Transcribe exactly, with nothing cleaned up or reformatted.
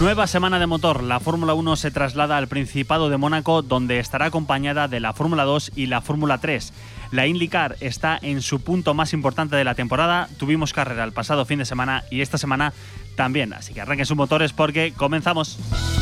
Nueva semana de motor. La Fórmula uno se traslada al Principado de Mónaco, donde estará acompañada de la Fórmula dos y la Fórmula tres. La IndyCar está en su punto más importante de la temporada. Tuvimos carrera el pasado fin de semana y esta semana también. Así que arranquen sus motores porque comenzamos.